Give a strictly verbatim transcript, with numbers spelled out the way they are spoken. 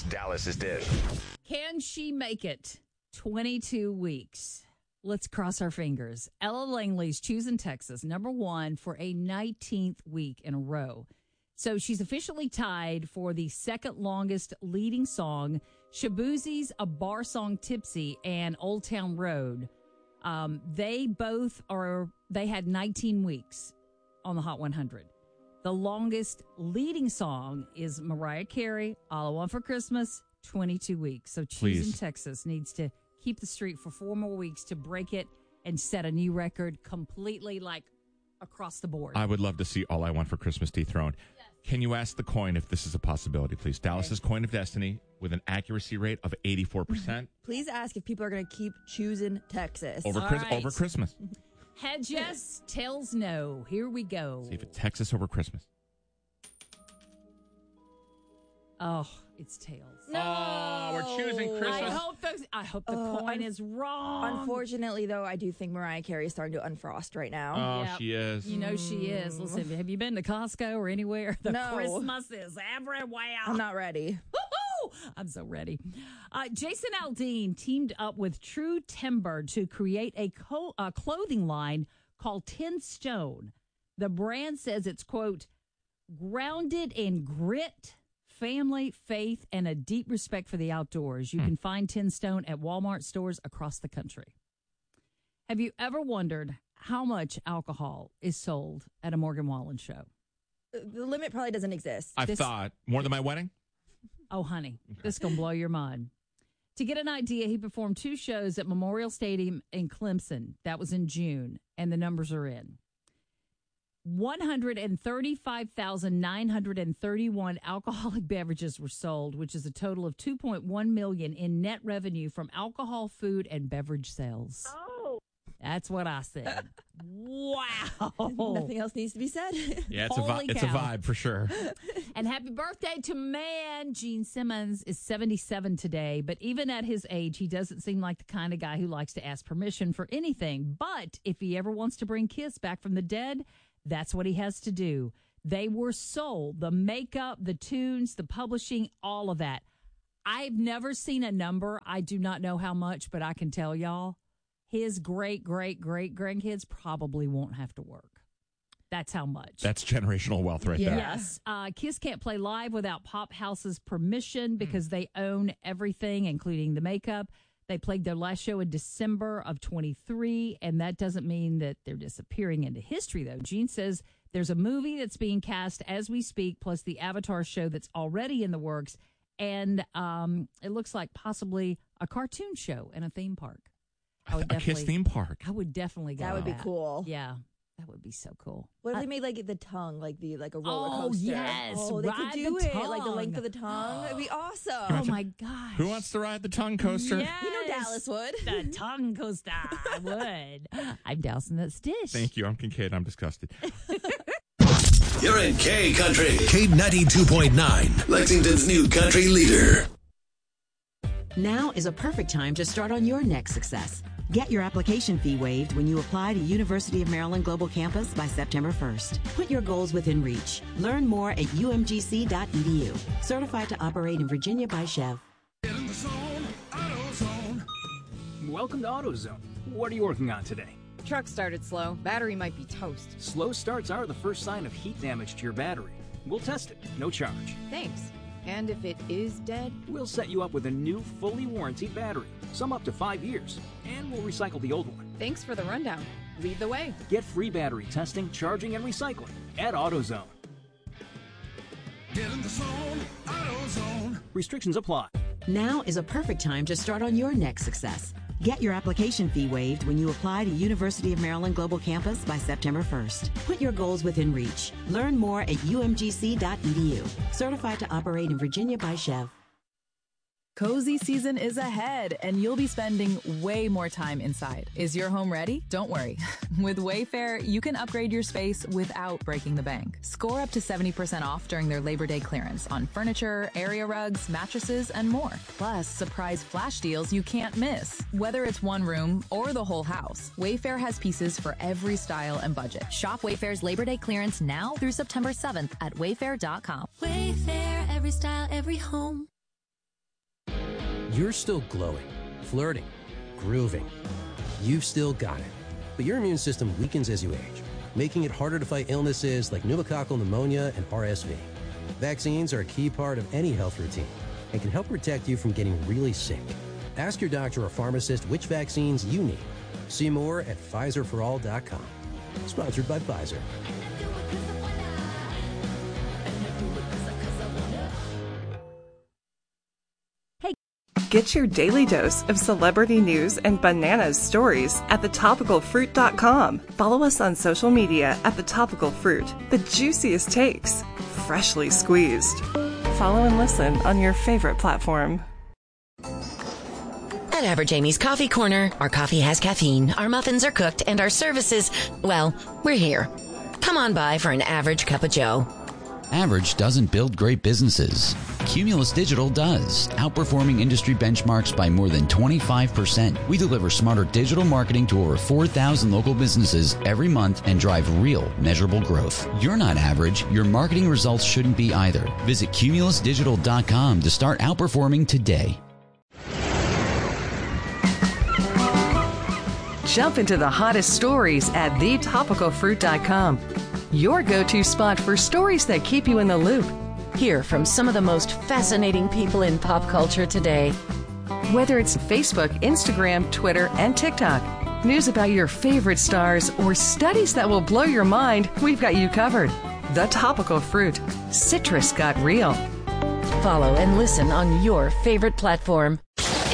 Dallas's Dish. Can she make it twenty-two weeks? Let's cross our fingers. Ella Langley's choosing Texas, number one, for a nineteenth week in a row. So she's officially tied for the second longest leading song. Shaboozie's A Bar Song Tipsy and Old Town Road. Um, they both are, they had nineteen weeks on the Hot one hundred. The longest leading song is Mariah Carey, All I Want for Christmas, twenty-two weeks. So Choosing Texas needs to keep the streak for four more weeks to break it and set a new record completely like across the board. I would love to see All I Want for Christmas dethroned. Yes. Can you ask the coin if this is a possibility, please? Okay. Dallas's Coin of Destiny with an accuracy rate of eighty-four percent. Please ask if people are going to keep choosing Texas. Over, Chris- right. over Christmas. Head yes, tails no. Here we go. See if it's Texas over Christmas. Oh, it's tails. No, oh, we're choosing Christmas. I hope the, I hope the uh, coin un- is wrong. Unfortunately, though, I do think Mariah Carey is starting to unfrost right now. Oh, yep. she is. You know she is. Listen, have you been to Costco or anywhere? The no. Christmas is everywhere. I'm not ready. Woo-hoo! I'm so ready. Uh, Jason Aldean teamed up with True Timber to create a co- uh, clothing line called Ten Stone. The brand says it's, quote, grounded in grit, family, faith, and a deep respect for the outdoors. You hmm. can find Ten Stone at Walmart stores across the country. Have you ever wondered how much alcohol is sold at a Morgan Wallen show? The limit probably doesn't exist. I've This- thought. More than my wedding? Oh, honey, this is going to blow your mind. To get an idea, he performed two shows at Memorial Stadium in Clemson. That was in June, and the numbers are in. one hundred thirty-five thousand nine hundred thirty-one alcoholic beverages were sold, which is a total of two point one million dollars in net revenue from alcohol, food, and beverage sales. Oh. That's what I said. Wow. Nothing else needs to be said. Yeah, it's a vi- it's a vibe for sure. And happy birthday to man. Gene Simmons is seventy-seven today, but even at his age, he doesn't seem like the kind of guy who likes to ask permission for anything. But if he ever wants to bring Kiss back from the dead, that's what he has to do. They were sold. The makeup, the tunes, the publishing, all of that. I've never seen a number. I do not know how much, but I can tell y'all, his great, great, great grandkids probably won't have to work. That's how much. That's generational wealth right Yeah. there. Yes. Uh, Kiss can't play live without Pop House's permission because mm. they own everything, including the makeup. They played their last show in December of twenty-three, and that doesn't mean that they're disappearing into history, though. Gene says there's a movie that's being cast as we speak, plus the Avatar show that's already in the works, and um, it looks like possibly a cartoon show in a theme park. I would a Kiss theme park. I would definitely go. That would to be cool. Yeah. That would be so cool. What if uh, they made like the tongue, like the like a roller oh, coaster? Yes, oh, they ride could do the it, tongue. like the length of the tongue. It'd be awesome. Oh my gosh! Who wants to ride the tongue coaster? Yes. You know Dallas would. The tongue coaster. I would. I'm dousing that dish. Thank you. I'm Kincaid. I'm disgusted. You're in K Country. K ninety-two point nine. Lexington's new country leader. Now is a perfect time to start on your next success. Get your application fee waived when you apply to University of Maryland Global Campus by September first. Put your goals within reach. Learn more at u m g c dot e d u. Certified to operate in Virginia by Chev. Get in the zone, AutoZone. Welcome to AutoZone. What are you working on today? Truck started slow. Battery might be toast. Slow starts are the first sign of heat damage to your battery. We'll test it, no charge. Thanks. And if it is dead? We'll set you up with a new, fully warranted battery, some up to five years, and we'll recycle the old one. Thanks for the rundown. Lead the way. Get free battery testing, charging, and recycling at AutoZone. Get in the zone, AutoZone. Restrictions apply. Now is a perfect time to start on your next success. Get your application fee waived when you apply to University of Maryland Global Campus by September first. Put your goals within reach. Learn more at u m g c dot e d u. Certified to operate in Virginia by Chev. Cozy season is ahead, and you'll be spending way more time inside. Is your home ready? Don't worry. With Wayfair, you can upgrade your space without breaking the bank. Score up to seventy percent off during their Labor Day clearance on furniture, area rugs, mattresses, and more. Plus, surprise flash deals you can't miss. Whether it's one room or the whole house, Wayfair has pieces for every style and budget. Shop Wayfair's Labor Day clearance now through September seventh at wayfair dot com. Wayfair, every style, every home. You're still glowing, flirting, grooving. You've still got it. But your immune system weakens as you age, making it harder to fight illnesses like pneumococcal pneumonia and R S V. Vaccines are a key part of any health routine and can help protect you from getting really sick. Ask your doctor or pharmacist which vaccines you need. See more at Pfizer for all dot com. Sponsored by Pfizer. Get your daily dose of celebrity news and bananas stories at the topical fruit dot com. Follow us on social media at The Topical Fruit. The juiciest takes, freshly squeezed. Follow and listen on your favorite platform. At Average Amy's Coffee Corner, our coffee has caffeine, our muffins are cooked, and our services, well, we're here. Come on by for an average cup of joe. Average doesn't build great businesses. Cumulus Digital does, outperforming industry benchmarks by more than twenty-five percent. We deliver smarter digital marketing to over four thousand local businesses every month and drive real, measurable growth. You're not average. Your marketing results shouldn't be either. Visit cumulus digital dot com to start outperforming today. Jump into the hottest stories at the topical fruit dot com. Your go-to spot for stories that keep you in the loop. Hear from some of the most fascinating people in pop culture today. Whether it's Facebook, Instagram, Twitter, and TikTok, news about your favorite stars, or studies that will blow your mind, we've got you covered. The Topical Fruit. Citrus got real. Follow and listen on your favorite platform.